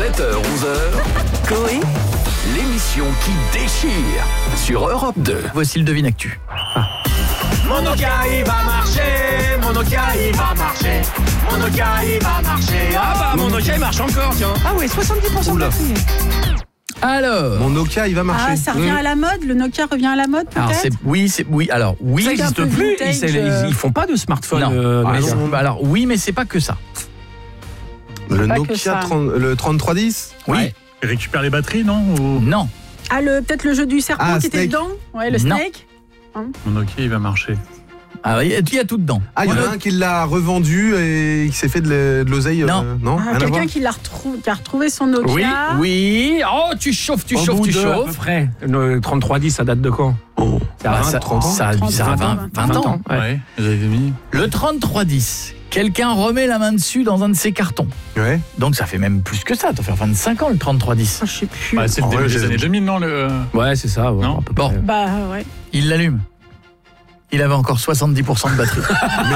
7h-11h, Coé, l'émission qui déchire sur Europe 2. Voici le Devine Actu. Mon Nokia il va marcher, mon Nokia il va marcher, mon Nokia il va marcher. Ah bah mon Nokia il marche encore, tiens. ah ouais, 70% de Oula. batterie. Alors, Mon Nokia, il va marcher. Ah, ça revient à la mode, le Nokia revient à la mode alors peut-être. oui, Ça C'est un n'existe peu plus. vintage, Ils font pas de smartphone. non. Nokia. Alors oui, mais c'est pas que ça. Le pas que Nokia ça. 3310. Oui, Ouais. Il récupère les batteries, non Ou... non. Ah, peut-être le jeu du serpent Ah, qui était Snake. dedans. Ouais, le Non. Snake. Mon Nokia, il va marcher. Ah, il y a tout dedans. Ah, il y en a un qui l'a revendu et qui s'est fait de l'oseille. Non. Non, Ah, rien à voir. quelqu'un qui a retrouvé son Nokia. Oui, Oui. Oh, tu chauffes. Au bout de, à peu près. Le 3310, ça date de quand Ça a 20, 30 ans. Ça a 20 ans. Ouais. Vous avez mis. Le 3310. Quelqu'un remet la main dessus dans un de ses cartons. Ouais. Donc ça fait même plus que ça. Ça fait 25 ans le 3310. Ah, je sais plus. Bah, c'est le En début vrai, des j'ai- années 2000, non Ouais, c'est ça. Ouais, Non. à peu Bon. près. Bah ouais. Il l'allume. Il avait encore 70% de batterie.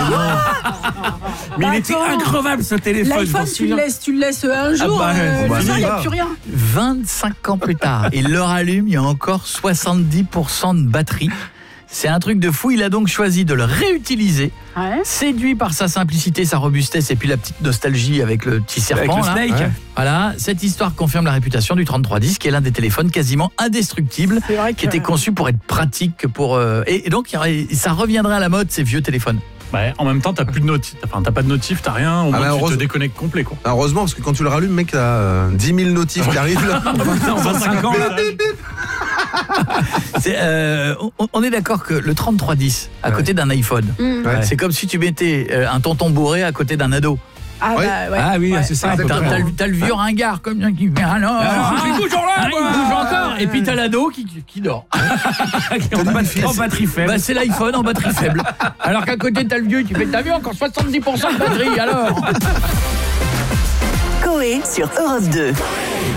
Mais Bah, il était attends. increvable ce téléphone. L'iPhone, tu le laisses un jour, bah, bah, il n'y a non. plus rien. 25 ans plus tard, il le rallume, il y a encore 70% de batterie. C'est un truc de fou, il a donc choisi de le réutiliser, Ouais. séduit par sa simplicité, sa robustesse et puis la petite nostalgie avec le petit serpent. Avec le là. Snake. Ouais. Voilà, cette histoire confirme la réputation du 3310 qui est l'un des téléphones quasiment indestructibles, C'est vrai qui était conçu pour être pratique, et donc ça reviendrait à la mode ces vieux téléphones. Ouais, en même temps, t'as plus de notif. Enfin, t'as pas de notif, t'as rien. Au moins, bah, tu te heureusement. déconnectes complet, quoi. Ah, heureusement, parce que quand tu le rallumes, mec, t'as 10 000 notifs qui arrivent là. 25 ans. là. On est d'accord que le 3310 à côté d'un iPhone, Ouais. c'est comme si tu mettais un tonton bourré à côté d'un ado. Ah, Ouais. bah, ouais. Ah oui, c'est ça. à peu T'as près. t'as le vieux ringard comme ça qui fait alors. il bouge en l'air, il bouge encore. Et puis t'as l'ado qui dort. En batterie faible. Bah, c'est l'iPhone en batterie faible. Alors qu'à côté t'as le vieux, tu fais t'as vu encore 70% de batterie alors. Coé sur Europe 2.